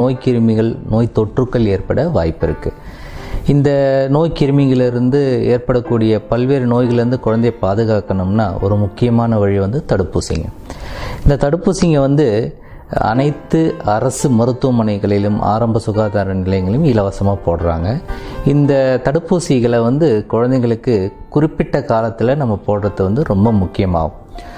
நோய் கிருமிகள் நோய் தொற்றுக்கள் ஏற்பட வாய்ப்பு இருக்குது. இந்த நோய் கிருமிகளிலிருந்து ஏற்படக்கூடிய பல்வேறு நோய்களிலிருந்து குழந்தையை பாதுகாக்கணும்னா ஒரு முக்கியமான வழி தடுப்பூசிங்க. இந்த தடுப்பூசிங்க அனைத்து அரசு மருத்துவமனைகளிலும் ஆரம்ப சுகாதார நிலையங்களிலும் இலவசமாக போடுறாங்க. இந்த தடுப்பூசிகளை குழந்தைங்களுக்கு குறிப்பிட்ட காலத்தில் நம்ம போடுறது ரொம்ப முக்கியமாகும்.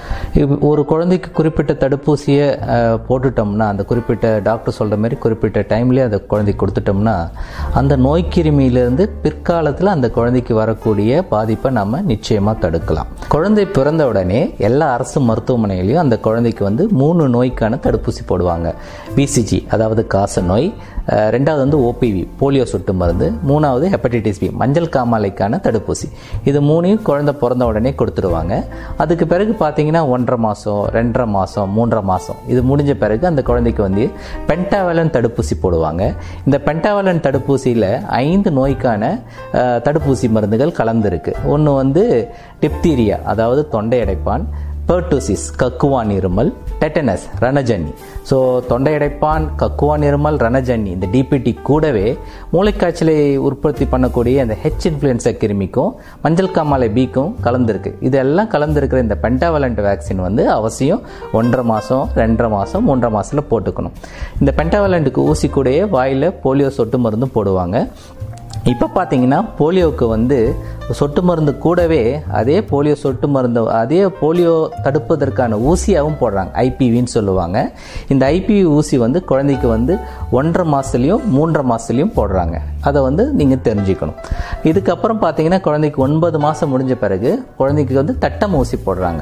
ஒரு குழந்தைக்கு குறிப்பிட்ட தடுப்பூசியை போட்டுட்டோம்னா, அந்த குறிப்பிட்ட டாக்டர் சொல்கிற மாதிரி குறிப்பிட்ட டைம்லேயே அந்த குழந்தைக்கு கொடுத்துட்டோம்னா அந்த நோய்க்கிருமியிலேருந்து பிற்காலத்தில் அந்த குழந்தைக்கு வரக்கூடிய பாதிப்பை நம்ம நிச்சயமாக தடுக்கலாம். குழந்தை பிறந்த உடனே எல்லா அரசு மருத்துவமனையிலையும் அந்த குழந்தைக்கு 3 நோய்க்கான தடுப்பூசி போடுவாங்க. பிசிஜி அதாவது காச நோய், ரெண்டாவது ஓபிவி போலியோ சொட்டு மருந்து, மூணாவது ஹெப்படைட்டிஸ் பி மஞ்சள் காமாலைக்கான தடுப்பூசி. இது 3ஐயும் குழந்தை பிறந்த உடனே கொடுத்துருவாங்க. அதுக்கு பிறகு பார்த்தீங்கன்னா 1.5 மாதம் 2.5 மாதம் 3.5 மாதம் இது முடிஞ்ச பிறகு அந்த குழந்தைக்கு பென்டாவலன் தடுப்பூசி போடுவாங்க. இந்த பென்டாவலன் தடுப்பூசியில் 5 நோய்க்கான தடுப்பூசி மருந்துகள் கலந்துருக்கு. ஒன்று டிப்தீரியா அதாவது தொண்டை அடைப்பான், பெர்டூசிஸ் கக்குவான் இருமல், டெட்டனஸ் ரணஜன்னி. ஸோ தொண்டை அடைப்பான், கக்குவான் இருமல், ரணஜன்னி இந்த டிபிடி கூடவே மூளைக்காய்ச்சலை உற்பத்தி பண்ணக்கூடிய அந்த ஹெச் இன்ஃப்ளூயன்சா கிருமிக்கும் மஞ்சள் காமாலை பிக்கும் கலந்துருக்கு. இதெல்லாம் கலந்துருக்கிற இந்த பென்டாவலண்ட் வேக்சின் அவசியம் 1.5 மாதம் 2.5 மாதம் 3.5 மாதத்தில் போட்டுக்கணும். இந்த பென்டாவலண்ட்டுக்கு ஊசி கூடயே வாயில் போலியோ சொட்டு மருந்தும் போடுவாங்க. இப்போ பார்த்தீங்கன்னா போலியோவுக்கு சொட்டு மருந்து கூடவே அதே போலியோ சொட்டு மருந்து அதே போலியோ தடுப்பதற்கான ஊசியாகவும் போடுறாங்க. ஐபிவின்னு சொல்லுவாங்க. இந்த ஐபிவி ஊசி குழந்தைக்கு 1.5 மாதத்துலையும் 3.5 மாதத்துலையும் போடுறாங்க. அதை நீங்கள் தெரிஞ்சுக்கணும். இதுக்கப்புறம் பார்த்தீங்கன்னா குழந்தைக்கு 9 மாதம் முடிஞ்ச பிறகு குழந்தைக்கு தட்டம ஊசி போடுறாங்க.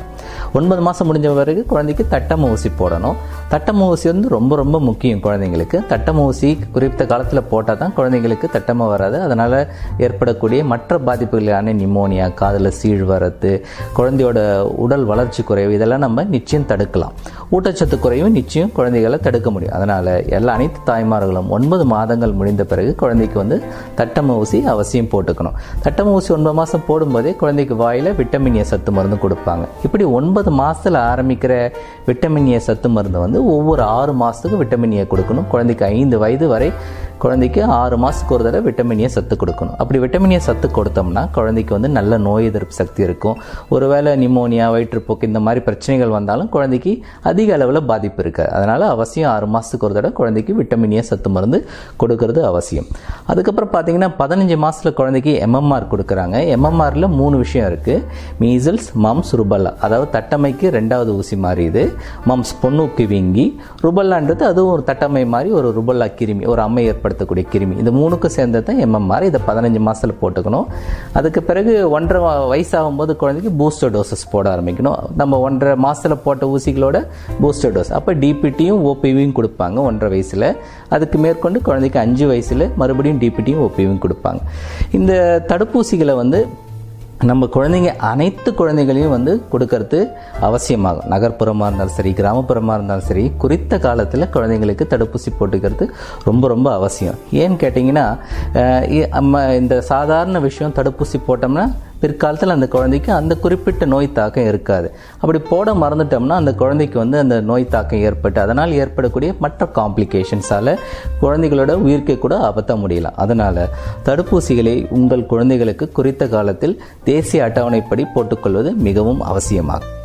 9 மாதம் முடிஞ்ச பிறகு குழந்தைக்கு தட்டம ஊசி போடணும். தட்டம ஊசி ரொம்ப ரொம்ப முக்கியம் குழந்தைங்களுக்கு. தட்டம ஊசி குறிப்பிட்ட காலத்தில் போட்டால் தான் குழந்தைங்களுக்கு தட்டம வராது. அதனால் ஏற்படக்கூடிய மற்ற பாதிப்புகளான நிமோனியா, காதில் சீழ் வரத்து, குழந்தையோட உடல் வளர்ச்சி குறைவு இதெல்லாம் நம்ம நிச்சயம் தடுக்கலாம். ஊட்டச்சத்து குறைவு நிச்சயம் குழந்தைகளை தடுக்க முடியும். அதனால் அனைத்து தாய்மார்களும் 9 மாதங்கள் முடிந்த பிறகு குழந்தைக்கு தட்டம ஊசி அவசியம் போட்டுக்கணும். தட்டம ஊசி 9 மாதம் போடும்போதே குழந்தைக்கு வாயில் விட்டமின் ஏ சத்து மருந்து கொடுப்பாங்க. இப்படி 9 மாதத்தில் ஆரம்பிக்கிற விட்டமின் ஏ சத்து மருந்து ஒவ்வொரு 6 மாதத்துக்கு விட்டமின் ஏ கொடுக்கணும். குழந்தைக்கு 5 வயது வரை குழந்தைக்கு 6 மாதத்துக்கு ஒரு தடவை விட்டமின் ஏ சத்து கொடுக்கணும். அப்படி விட்டமின் ஏ சத்து கொடுத்தோம்னா குழந்தைக்கு நல்ல நோய் எதிர்ப்பு சக்தி இருக்கும். ஒருவேளை நிமோனியா, வயிற்றுப்போக்கு இந்த மாதிரி பிரச்சனைகள் வந்தாலும் குழந்தைக்கு அதிக அளவில் பாதிப்பு இருக்காது. அதனால் அவசியம் 6 மாதத்துக்கு ஒரு தடவை குழந்தைக்கு விட்டமின் ஏ சத்து மருந்து கொடுக்கறது அவசியம். அதுக்கப்புறம் பார்த்தீங்கன்னா 15 மாதத்தில் குழந்தைக்கு எம்எம்ஆர் கொடுக்குறாங்க. எம்எம்ஆரில் 3 விஷயம் இருக்குது. Measles, mumps, rubella. அதாவது தட்டமைக்கு 2வது ஊசி மாதிரி இது. மம்ஸ் பொண்ணுக்கு வீங்கி, ருபல்லான்றது அதுவும் ஒரு தட்டமை மாதிரி ஒரு ருபல்லா கிருமி, ஒரு அம்மை ஏற்படுத்தக்கூடிய கிருமி. இந்த 3க்கும் சேர்ந்தது தான் எம்எம்ஆர். இதை 15 மாதத்தில் போட்டுக்கணும். அதுக்கு பிறகு 1.5 வயசாகும்போது குழந்தைக்கு பூஸ்டர் டோசஸ் போட ஆரம்பிக்கணும். நம்ம 1.5 மாதத்தில் போட்ட ஊசிகளோட பூஸ்டர் டோஸ். அப்போ டிபிடியும் ஓபிவியும் கொடுப்பாங்க 1.5 வயசில். அதுக்கு மேற்கொண்டு குழந்தைக்கு 5 வயசில் மறுபடியும் டிபிடியும் ஓபிவியும் கொடுப்பாங்க. இந்த தடுப்பூசிகளை நம்ம குழந்தைங்க அனைத்து குழந்தைகளையும் கொடுக்கறது அவசியமாகும். நகர்ப்புறமாக இருந்தாலும் சரி, கிராமப்புறமாக இருந்தாலும் சரி, குறித்த காலத்தில் குழந்தைங்களுக்கு தடுப்பூசி போட்டுக்கிறது ரொம்ப ரொம்ப அவசியம். ஏன்னு கேட்டிங்கன்னா நம்ம இந்த சாதாரண விஷயம் தடுப்பூசி போட்டோம்னா பிற்காலத்தில் அந்த குழந்தைக்கு அந்த குறிப்பிட்ட நோய் தாக்கம் இருக்காது. அப்படி போட மறந்துட்டோம்னா அந்த குழந்தைக்கு அந்த நோய் தாக்கம் ஏற்பட்டு அதனால் ஏற்படக்கூடிய மற்ற காம்ப்ளிகேஷன்ஸால் குழந்தைகளோட உயிர்க்கை கூட ஆபத்த முடியலாம். அதனால் தடுப்பூசிகளை உங்கள் குழந்தைகளுக்கு குறித்த காலத்தில் தேசிய அட்டவணைப்படி போட்டுக்கொள்வது மிகவும் அவசியமாகும்.